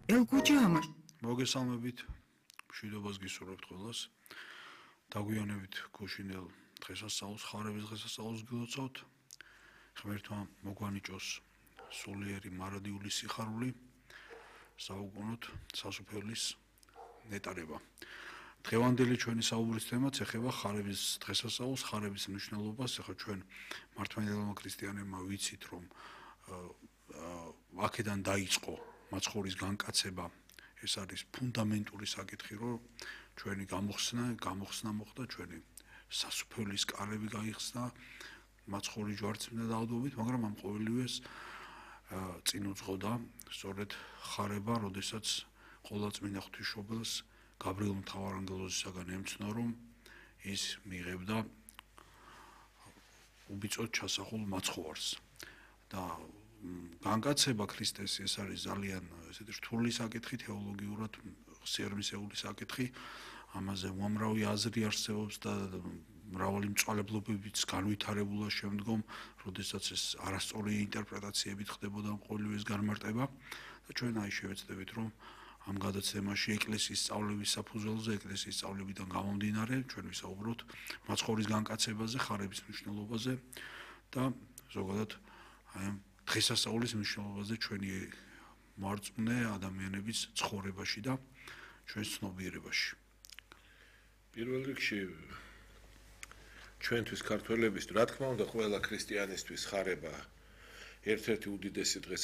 ელგუჯამაშ მოგესალმებით, მშვიდობას გისურვებთ ყველას. დაგვიანებით გუშინელ დღესასწაულს, ხარების დღესასწაულს გილოცავთ. ღმერთმა მოგვანიჭოს სულიერი მარადიული სიხარული, საუკუნოდ სასუფეველის ნეტარება. დღევანდელი ჩვენი საუბრის თემაც ეხება ხარების დღესასწაულს, ხარების მნიშვნელობას. ახლა ჩვენ მართლმადიდებლმა ქრისტიანებმა ვიცით, რომ აქედან დაიწყო მაცხოვრის განკაცება. ეს არის ფუნდამენტური საკითხი, რომ ჩვენი გამოხსნა მოხდა, ჩვენი სასუფეველის კარები გაიხსნა მაცხოვრის ჯვარცმიდან დაავადებით, მაგრამ ამ ყოველივეს წინ უძღოდა სწორედ ხარება, როდესაც ყოვლადწმინდა ღვთისმშობელს გაბრიელ მთავარანგელოზისაგან ემცნო, რომ ის მიიღებდა უბიწოდ ჩასახულ მაცხოვარს და განკაცება ქრისტეს ეს არის ძალიან ესეთი რთული საკითხი, თეოლოგიურად სიარმისეული საკითხი. ამაზე უამრავი აზრი არსებობს და მრავალი მწვალებლობებიც განვითარებულა შემდგომ, როდესაც ეს არასწორი ინტერპრეტაციებით ხდებოდა ყოველივეს განმარტება და ჩვენ აი შევეცდებით, რომ ამ გადაცემაში ეკლესიის სწავლების საფუძველზე, ეკლესიის სწავლებიდან გამომდინარე, ჩვენ ვისაუბროთ მაცხოვრის განკაცებაზე, ხარების მნიშვნელობაზე და ზოგადად აი დღესასწაულის მნიშვნელობაზე ჩვენი მარწმუნე ადამიანების ცხოვრებაში და ჩვენს ცნობიერებაში. პირველ რიგში ჩვენთვის ქართველებისთვის, რა თქმა უნდა, ყველა ქრისტიანისთვის ხარება ერთ-ერთი უდიდესი დღე